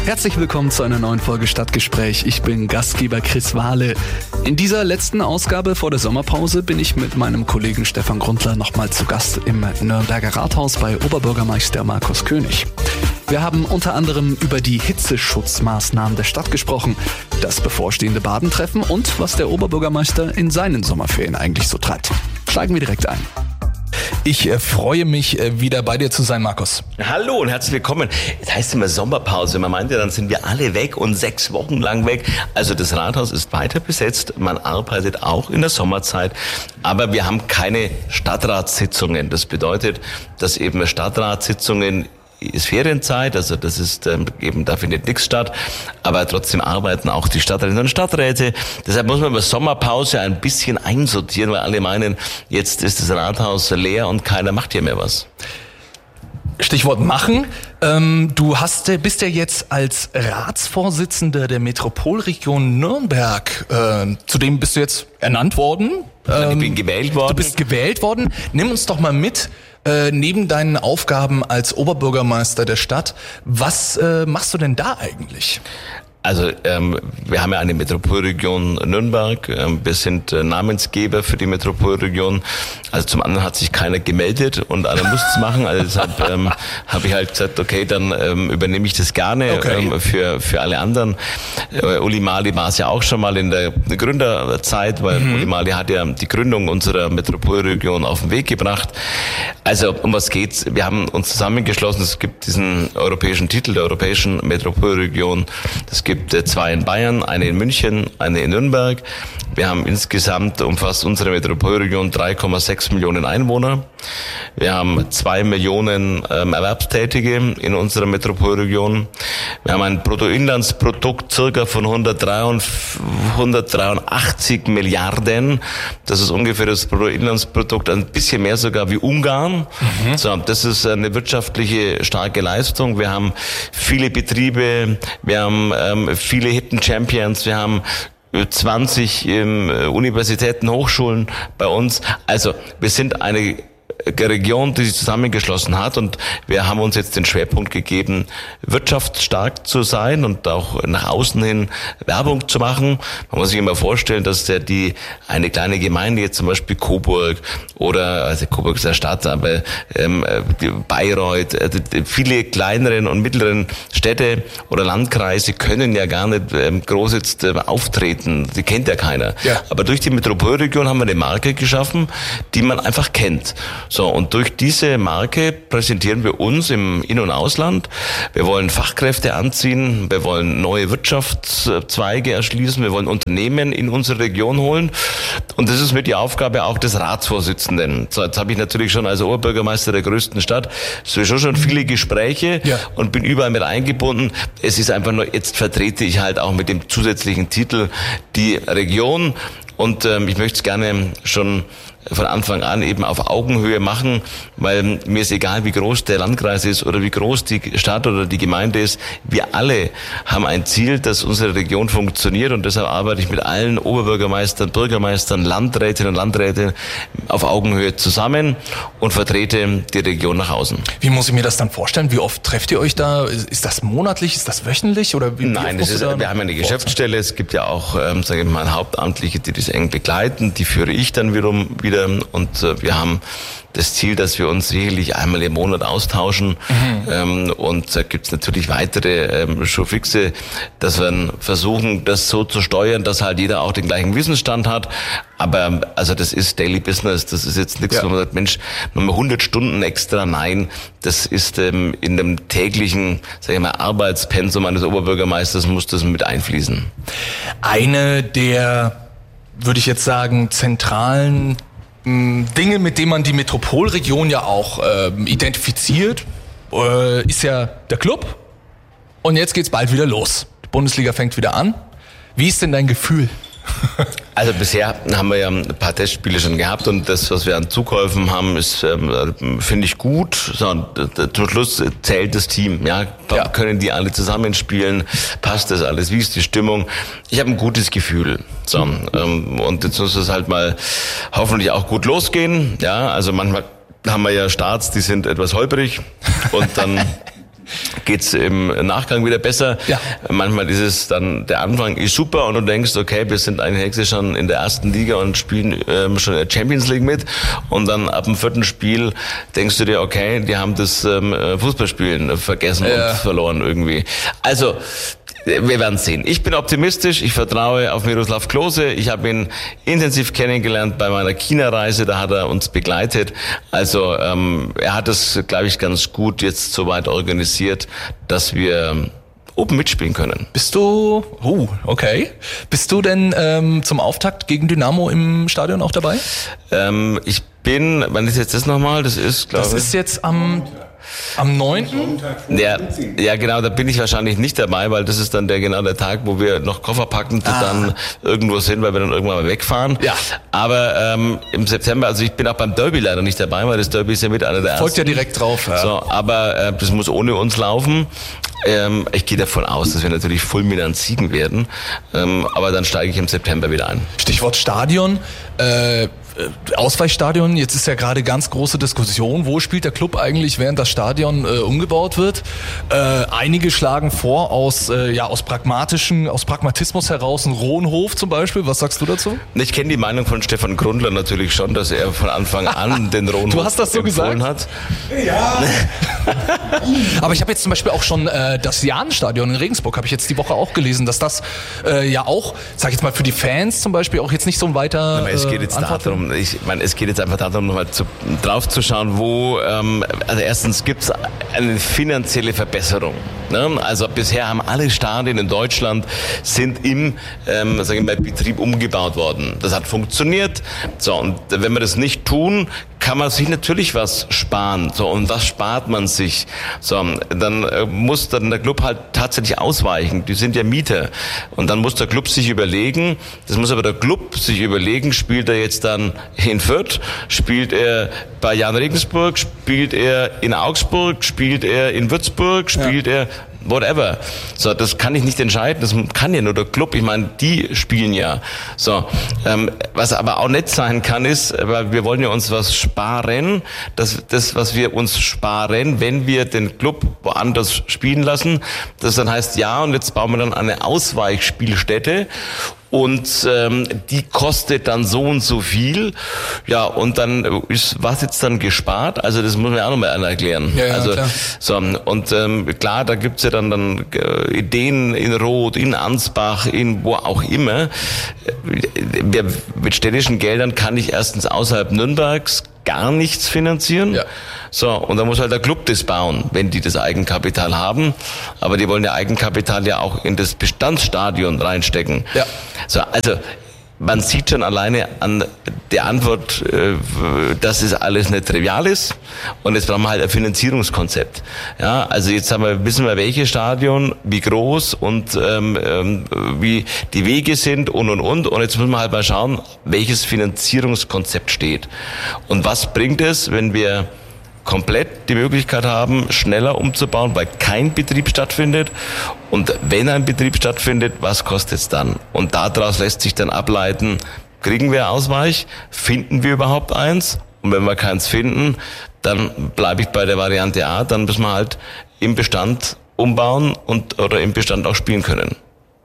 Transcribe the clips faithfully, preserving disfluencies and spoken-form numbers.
Herzlich willkommen zu einer neuen Folge Stadtgespräch. Ich bin Gastgeber Chris Wahle. In dieser letzten Ausgabe vor der Sommerpause bin ich mit meinem Kollegen Stefan Grundler nochmal zu Gast im Nürnberger Rathaus bei Oberbürgermeister Markus König. Wir haben unter anderem über die Hitzeschutzmaßnahmen der Stadt gesprochen, das bevorstehende Badentreffen und was der Oberbürgermeister in seinen Sommerferien eigentlich so treibt. Steigen wir direkt ein. Ich äh, freue mich, äh, wieder bei dir zu sein, Markus. Hallo und herzlich willkommen. Das heißt immer Sommerpause. Man meint ja, dann sind wir alle weg und sechs Wochen lang weg. Also das Rathaus ist weiter besetzt. Man arbeitet auch in der Sommerzeit. Aber wir haben keine Stadtratssitzungen. Das bedeutet, dass eben Stadtratssitzungen ist Ferienzeit, also das ist ähm, eben, da findet nichts statt, aber trotzdem arbeiten auch die Stadträte und Stadträte. Deshalb muss man über Sommerpause ein bisschen einsortieren, weil alle meinen, jetzt ist das Rathaus leer und keiner macht hier mehr was. Stichwort machen. Ähm, du hast, bist ja jetzt als Ratsvorsitzender der Metropolregion Nürnberg, äh, zudem bist du jetzt ernannt worden. Ähm, ich bin gewählt worden. Du bist gewählt worden. Nimm uns doch mal mit, äh, neben deinen Aufgaben als Oberbürgermeister der Stadt. Was äh, machst du denn da eigentlich? Also ähm, wir haben ja eine Metropolregion Nürnberg. Ähm, wir sind äh, Namensgeber für die Metropolregion. Also zum anderen hat sich keiner gemeldet und einer muss es machen. Also deshalb ähm, habe ich halt gesagt, okay, dann ähm, übernehme ich das gerne okay. ähm, für für alle anderen. Äh, Uli Mali war es ja auch schon mal in der Gründerzeit, weil mhm. Uli Mali hat ja die Gründung unserer Metropolregion auf den Weg gebracht. Also um was geht's? Wir haben uns zusammengeschlossen. Es gibt diesen europäischen Titel der europäischen Metropolregion. Das gibt Es gibt zwei in Bayern, eine in München, eine in Nürnberg. Wir haben insgesamt umfasst unsere Metropolregion drei Komma sechs Millionen Einwohner. Wir haben zwei Millionen ähm, Erwerbstätige in unserer Metropolregion. Wir haben ein Bruttoinlandsprodukt circa von hundertdreiundachtzig Milliarden. Das ist ungefähr das Bruttoinlandsprodukt, ein bisschen mehr sogar wie Ungarn. Mhm. So, das ist eine wirtschaftliche starke Leistung. Wir haben viele Betriebe, wir haben ähm, viele Hidden Champions, wir haben zwanzig ähm, Universitäten, Hochschulen bei uns. Also wir sind eine Region, die sich zusammengeschlossen hat und wir haben uns jetzt den Schwerpunkt gegeben, wirtschaftsstark zu sein und auch nach außen hin Werbung zu machen. Man muss sich immer vorstellen, dass der die eine kleine Gemeinde, jetzt zum Beispiel Coburg oder, also Coburg ist eine Stadt, aber ähm, Bayreuth, äh, viele kleineren und mittleren Städte oder Landkreise können ja gar nicht ähm, groß jetzt äh, auftreten. Die kennt ja keiner. Ja. Aber durch die Metropolregion haben wir eine Marke geschaffen, die man einfach kennt. So, und durch diese Marke präsentieren wir uns im In- und Ausland. Wir wollen Fachkräfte anziehen, wir wollen neue Wirtschaftszweige erschließen, wir wollen Unternehmen in unsere Region holen. Und das ist mit die Aufgabe auch des Ratsvorsitzenden. So, jetzt habe ich natürlich schon als Oberbürgermeister der größten Stadt sowieso schon viele Gespräche ja. und bin überall mit eingebunden. Es ist einfach nur, jetzt vertrete ich halt auch mit dem zusätzlichen Titel die Region. Und ähm, ich möchte es gerne schon von Anfang an eben auf Augenhöhe machen, weil mir ist egal, wie groß der Landkreis ist oder wie groß die Stadt oder die Gemeinde ist. Wir alle haben ein Ziel, dass unsere Region funktioniert und deshalb arbeite ich mit allen Oberbürgermeistern, Bürgermeistern, Landrätinnen und Landräten auf Augenhöhe zusammen und vertrete die Region nach außen. Wie muss ich mir das dann vorstellen? Wie oft trefft ihr euch da? Ist das monatlich? Ist das wöchentlich? Oder wie, Nein, wie das ist, wir haben eine Geschäftsstelle. Es gibt ja auch, ähm, sage ich mal, Hauptamtliche, die das eng begleiten. Die führe ich dann wiederum wieder. Und äh, wir haben das Ziel, dass wir uns sicherlich einmal im Monat austauschen. Mhm. Ähm, und da gibt's natürlich weitere ähm, Showfixe, dass wir versuchen, das so zu steuern, dass halt jeder auch den gleichen Wissensstand hat. Aber also das ist Daily Business. Das ist jetzt nichts, ja. wo man sagt, Mensch, nochmal hundert Stunden extra. Nein, das ist ähm, in dem täglichen, sag ich mal, Arbeitspensum eines Oberbürgermeisters muss das mit einfließen. Eine der, würde ich jetzt sagen, zentralen Dinge, mit denen man die Metropolregion ja auch äh, identifiziert, äh, ist ja der Club. Und jetzt geht's bald wieder los. Die Bundesliga fängt wieder an. Wie ist denn dein Gefühl? Also bisher haben wir ja ein paar Testspiele schon gehabt und das, was wir an Zukäufen haben, ist, ähm, finde ich gut. So, zum Schluss zählt das Team. Ja, ja, können die alle zusammenspielen? Passt das alles? Wie ist die Stimmung? Ich habe ein gutes Gefühl. So, ähm, und jetzt muss es halt mal hoffentlich auch gut losgehen. Ja, also manchmal haben wir ja Starts, die sind etwas holprig und dann geht's im Nachgang wieder besser. Ja. Manchmal ist es dann, der Anfang ist super und du denkst, okay, wir sind eigentlich nächstes schon in der ersten Liga und spielen ähm, schon in der Champions League mit. Und dann ab dem vierten Spiel denkst du dir, okay, die haben das ähm, Fußballspielen vergessen ja. und verloren irgendwie. Also, wir werden sehen. Ich bin optimistisch, ich vertraue auf Miroslav Klose. Ich habe ihn intensiv kennengelernt bei meiner China-Reise, da hat er uns begleitet. Also ähm, er hat es, glaube ich, ganz gut jetzt soweit organisiert, dass wir oben mitspielen können. Bist du, oh, okay. Bist du denn ähm, zum Auftakt gegen Dynamo im Stadion auch dabei? Ähm, ich bin, wann ist jetzt das nochmal? Das ist, glaube ich. Das ist jetzt am... Am neunten Ja, ja, genau, da bin ich wahrscheinlich nicht dabei, weil das ist dann der genau der Tag, wo wir noch Koffer packen und ah. dann irgendwo sind, weil wir dann irgendwann mal wegfahren. Ja. Aber ähm, im September, also ich bin auch beim Derby leider nicht dabei, weil das Derby ist ja mit einer der ersten. Folgt ja direkt drauf. Ja. So, aber äh, das muss ohne uns laufen. Ähm, ich gehe davon aus, dass wir natürlich fulminant siegen werden. Ähm, aber dann steige ich im September wieder ein. Stichwort Stadion. Äh, Ausweichstadion, jetzt ist ja gerade ganz große Diskussion, wo spielt der Club eigentlich, während das Stadion äh, umgebaut wird. Äh, einige schlagen vor, aus äh, ja aus pragmatischen, aus Pragmatismus heraus, ein Rohnhof zum Beispiel. Was sagst du dazu? Ich kenne die Meinung von Stefan Grundler natürlich schon, dass er von Anfang an den Rohnhof du hast das so empfohlen gesagt? hat. Ja. Aber ich habe jetzt zum Beispiel auch schon äh, das Jahnstadion in Regensburg, habe ich jetzt die Woche auch gelesen, dass das äh, ja auch, sag ich jetzt mal, für die Fans zum Beispiel auch jetzt nicht so ein weiter... Aber es geht jetzt äh, darum, ich meine, es geht jetzt einfach darum, nochmal zu, drauf zu schauen, wo, ähm, also erstens gibt es eine finanzielle Verbesserung. Ne? Also bisher haben alle Stadien in Deutschland sind im ähm, sagen wir mal, Betrieb umgebaut worden. Das hat funktioniert. So, und wenn wir das nicht tun, kann man sich natürlich was sparen. So, und was spart man sich? So, dann äh, muss dann der Club halt tatsächlich ausweichen. Die sind ja Mieter. Und dann muss der Club sich überlegen, das muss aber der Club sich überlegen, spielt er jetzt dann in Fürth, spielt er bei Jahn Regensburg, spielt er in Augsburg, spielt er in Würzburg, spielt ja. er whatever. So, das kann ich nicht entscheiden. Das kann ja nur der Club. Ich meine, die spielen ja. So, ähm, was aber auch nett sein kann, ist, weil wir wollen ja uns was sparen. Das, das, was wir uns sparen, wenn wir den Club woanders spielen lassen, das dann heißt, ja, und jetzt bauen wir dann eine Ausweichspielstätte. Und ähm, die kostet dann so und so viel. Ja, und dann ist was jetzt dann gespart? Also das muss man ja auch nochmal erklären. Ja, ja, also klar. so, und ähm, klar, da gibt's ja dann, dann äh, Ideen in Roth, in Ansbach, in wo auch immer. Wir, mit städtischen Geldern kann ich erstens außerhalb Nürnbergs gar nichts finanzieren. Ja. So, und da muss halt der Club das bauen, wenn die das Eigenkapital haben. Aber die wollen ja Eigenkapital ja auch in das Bestandsstadion reinstecken. Ja. So, also man sieht schon alleine an der Antwort, dass es alles nicht trivial ist. Und jetzt brauchen wir halt ein Finanzierungskonzept. Ja, also jetzt haben wir, wissen wir, welches Stadion, wie groß und ähm, wie die Wege sind und und und. Und jetzt müssen wir halt mal schauen, welches Finanzierungskonzept steht. Und was bringt es, wenn wir komplett die Möglichkeit haben, schneller umzubauen, weil kein Betrieb stattfindet. Und wenn ein Betrieb stattfindet, was kostet es dann? Und daraus lässt sich dann ableiten, kriegen wir Ausweich? Finden wir überhaupt eins? Und wenn wir keins finden, dann bleibe ich bei der Variante A, dann müssen wir halt im Bestand umbauen und oder im Bestand auch spielen können.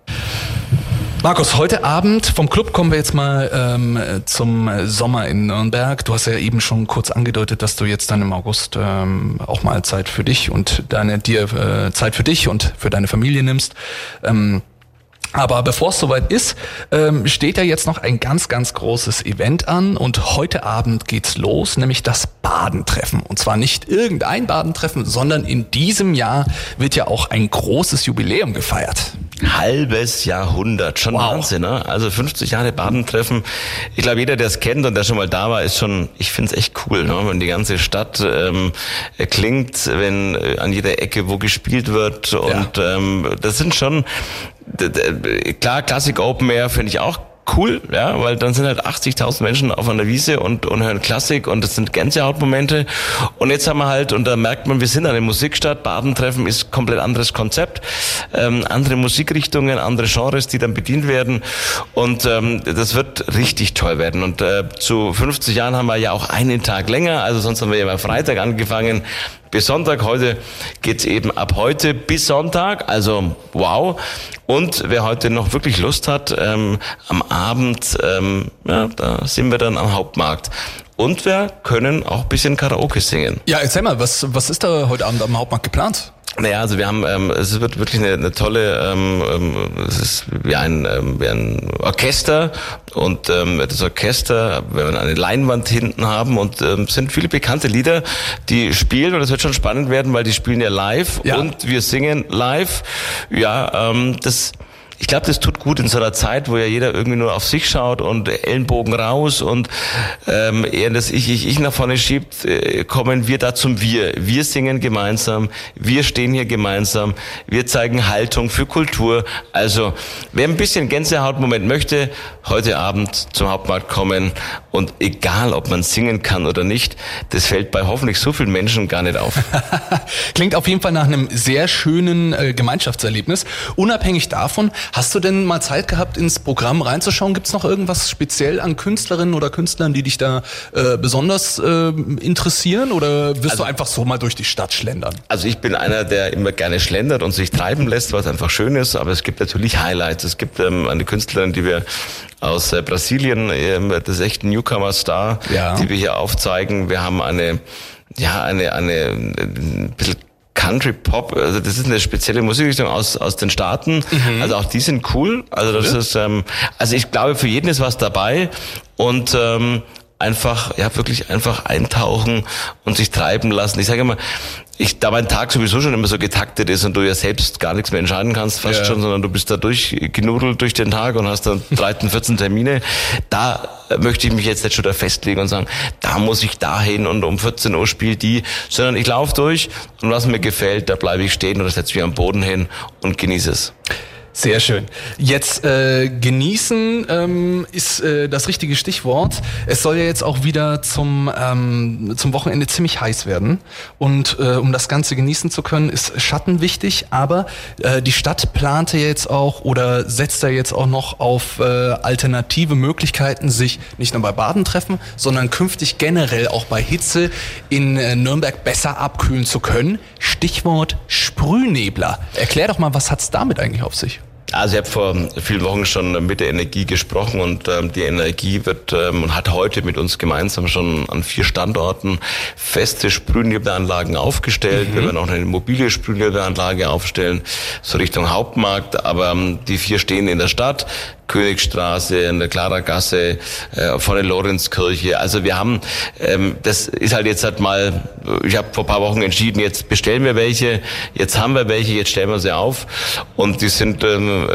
Markus, heute Abend vom Club kommen wir jetzt mal ähm, zum Sommer in Nürnberg. Du hast ja eben schon kurz angedeutet, dass du jetzt dann im August ähm, auch mal Zeit für dich und deine dir äh, Zeit für dich und für deine Familie nimmst. Ähm, aber bevor es soweit ist, ähm, steht ja jetzt noch ein ganz, ganz großes Event an und heute Abend geht's los, nämlich das Badentreffen. Und zwar nicht irgendein Badentreffen, sondern in diesem Jahr wird ja auch ein großes Jubiläum gefeiert. Halbes Jahrhundert, schon wow. Wahnsinn, ne? Also fünfzig Jahre Badentreffen. Ich glaube, jeder, der es kennt und der schon mal da war, ist schon, ich finde es echt cool, ne? Wenn die ganze Stadt ähm, klingt, wenn äh, an jeder Ecke wo gespielt wird und ja. ähm, das sind schon, d- d- klar, Classic Open Air finde ich auch cool, ja, weil dann sind halt achtzigtausend Menschen auf einer Wiese und, und hören Klassik und das sind Gänsehautmomente. Und jetzt haben wir halt, und da merkt man, wir sind eine Musikstadt, Badentreffen ist komplett anderes Konzept, ähm, andere Musikrichtungen, andere Genres, die dann bedient werden und ähm, das wird richtig toll werden. Und äh, zu fünfzig Jahren haben wir ja auch einen Tag länger, also sonst haben wir ja mal Freitag angefangen. bis Sonntag. Heute geht's eben ab heute bis Sonntag, also wow. Und wer heute noch wirklich Lust hat, ähm, am Abend, ähm, ja, da sind wir dann am Hauptmarkt. Und wir können auch ein bisschen Karaoke singen. Ja, erzähl mal, was, was ist da heute Abend am Hauptmarkt geplant? Naja, also wir haben, ähm, es wird wirklich eine, eine tolle, ähm, es ist wie ein, ähm, wie ein Orchester und ähm, das Orchester, wir werden eine Leinwand hinten haben und ähm, sind viele bekannte Lieder, die spielen und es wird schon spannend werden, weil die spielen ja live ja. und wir singen live. Ja, ähm, das... Ich glaube, das tut gut in so einer Zeit, wo ja jeder irgendwie nur auf sich schaut und Ellenbogen raus und ähm, eher das Ich, Ich, Ich nach vorne schiebt, äh, kommen wir da zum Wir. Wir singen gemeinsam, wir stehen hier gemeinsam, wir zeigen Haltung für Kultur. Also, wer ein bisschen Gänsehautmoment möchte, heute Abend zum Hauptmarkt kommen und egal, ob man singen kann oder nicht, das fällt bei hoffentlich so vielen Menschen gar nicht auf. Klingt auf jeden Fall nach einem sehr schönen äh, Gemeinschaftserlebnis. Unabhängig davon, hast du denn mal Zeit gehabt, ins Programm reinzuschauen? Gibt es noch irgendwas speziell an Künstlerinnen oder Künstlern, die dich da äh, besonders äh, interessieren? Oder wirst also, du einfach so mal durch die Stadt schlendern? Also ich bin einer, der immer gerne schlendert und sich treiben lässt, was einfach schön ist. Aber es gibt natürlich Highlights. Es gibt ähm, eine Künstlerin, die wir aus äh, Brasilien, äh, das ist echt ein Newcomer-Star, ja. die wir hier aufzeigen. Wir haben eine, ja, eine, eine, ein bisschen Country Pop, also das ist eine spezielle Musikrichtung aus aus den Staaten, mhm. also auch die sind cool, also das ja. ist, ähm, also ich glaube für jeden ist was dabei und ähm, einfach, ja wirklich einfach eintauchen und sich treiben lassen. Ich sage immer, ich, da mein Tag sowieso schon immer so getaktet ist und du ja selbst gar nichts mehr entscheiden kannst, fast ja. schon, sondern du bist da durchgenudelt durch den Tag und hast dann dreizehn, vierzehn Termine, da möchte ich mich jetzt nicht schon da festlegen und sagen, da muss ich dahin und um vierzehn Uhr spielt die, sondern ich laufe durch und was mir gefällt, da bleibe ich stehen oder setze mich am Boden hin und genieße es. Sehr schön. Jetzt äh, genießen ähm, ist äh, das richtige Stichwort. Es soll ja jetzt auch wieder zum ähm, zum Wochenende ziemlich heiß werden und äh, um das Ganze genießen zu können, ist Schatten wichtig. Aber äh, die Stadt plante jetzt auch oder setzt da jetzt auch noch auf äh, alternative Möglichkeiten, sich nicht nur bei Baden treffen, sondern künftig generell auch bei Hitze in äh, Nürnberg besser abkühlen zu können. Stichwort Sprühnebler. Erklär doch mal, was hat's damit eigentlich auf sich? Also ich habe vor vielen Wochen schon mit der Energie gesprochen und ähm, die Energie wird ähm, und hat heute mit uns gemeinsam schon an vier Standorten feste Sprühnebelanlagen aufgestellt. Mhm. Wir werden auch eine mobile Sprühnebelanlage aufstellen, so Richtung Hauptmarkt, aber ähm, die vier stehen in der Stadt. Königstraße, in der Klaragasse, äh, vor der Lorenzkirche. Also wir haben, ähm, das ist halt jetzt halt mal, ich habe vor ein paar Wochen entschieden, jetzt bestellen wir welche, jetzt haben wir welche, jetzt stellen wir sie auf und die sind ähm,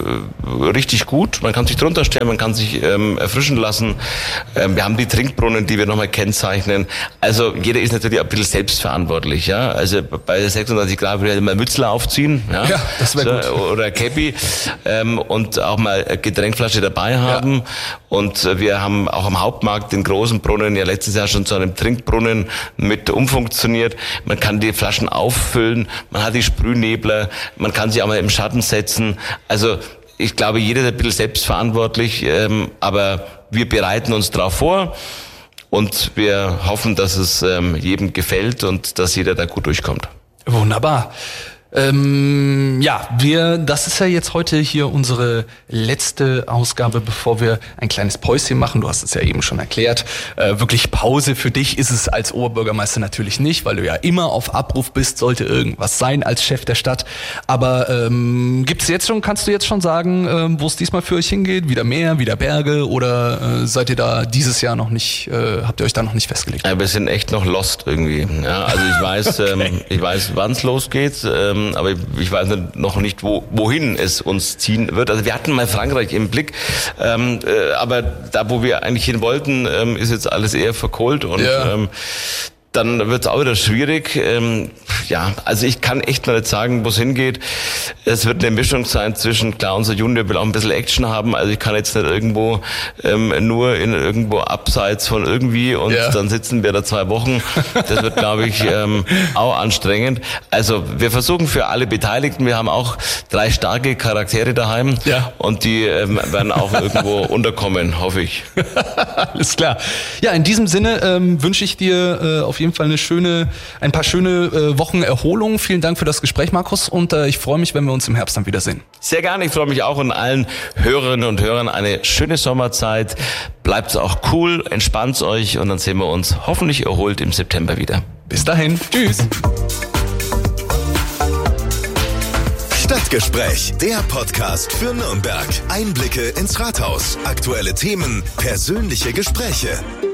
äh, richtig gut. Man kann sich drunter stellen, man kann sich ähm, erfrischen lassen. Ähm, wir haben die Trinkbrunnen, die wir nochmal kennzeichnen. Also jeder ist natürlich ein bisschen selbstverantwortlich. Ja? Also bei sechsunddreißig Grad würde ich immer Mützler aufziehen. Ja, ja das wäre so, gut. Oder Käppi ähm, und auch mal Getränkflasche dabei haben. Ja. Und wir haben auch am Hauptmarkt den großen Brunnen ja letztes Jahr schon zu einem Trinkbrunnen mit umfunktioniert. Man kann die Flaschen auffüllen, man hat die Sprühnebler, man kann sie auch mal im Schatten setzen. Also ich glaube, jeder ist ein bisschen selbstverantwortlich, ähm, aber wir bereiten uns darauf vor und wir hoffen, dass es ähm, jedem gefällt und dass jeder da gut durchkommt. Wunderbar. Ähm, ja, wir, das ist ja jetzt heute hier unsere letzte Ausgabe, bevor wir ein kleines Päuschen machen. Du hast es ja eben schon erklärt. Äh, wirklich Pause für dich ist es als Oberbürgermeister natürlich nicht, weil du ja immer auf Abruf bist, sollte irgendwas sein als Chef der Stadt. Aber ähm, gibt's jetzt schon, kannst du jetzt schon sagen, äh, wo es diesmal für euch hingeht? Wieder Meer, wieder Berge oder äh, seid ihr da dieses Jahr noch nicht, äh, habt ihr euch da noch nicht festgelegt? Ja, wir sind echt noch lost irgendwie. Ja, also ich weiß, okay. ähm, ich weiß, wann es losgeht. Ähm, aber ich weiß noch nicht, wo, wohin es uns ziehen wird. Also wir hatten mal Frankreich im Blick, ähm, äh, aber da, wo wir eigentlich hin wollten, ähm, ist jetzt alles eher verkohlt und ja. ähm, dann wird es auch wieder schwierig. Ähm, ja, also ich kann echt noch nicht sagen, wo es hingeht. Es wird eine Mischung sein zwischen, klar, unser Junior will auch ein bisschen Action haben, also ich kann jetzt nicht irgendwo ähm, nur in irgendwo abseits von irgendwie und ja. dann sitzen wir da zwei Wochen. Das wird, glaube ich, ähm, auch anstrengend. Also wir versuchen für alle Beteiligten, wir haben auch drei starke Charaktere daheim ja. und die ähm, werden auch irgendwo unterkommen, hoffe ich. Alles klar. Ja, in diesem Sinne ähm, wünsche ich dir äh, auf auf jeden Fall eine schöne, ein paar schöne äh, Wochen Erholung. Vielen Dank für das Gespräch, Markus, und äh, ich freue mich, wenn wir uns im Herbst dann wiedersehen. Sehr gerne, ich freue mich auch und allen Hörerinnen und Hörern eine schöne Sommerzeit. Bleibt auch cool, entspannt euch und dann sehen wir uns hoffentlich erholt im September wieder. Bis dahin, tschüss. Stadtgespräch, der Podcast für Nürnberg. Einblicke ins Rathaus, aktuelle Themen, persönliche Gespräche.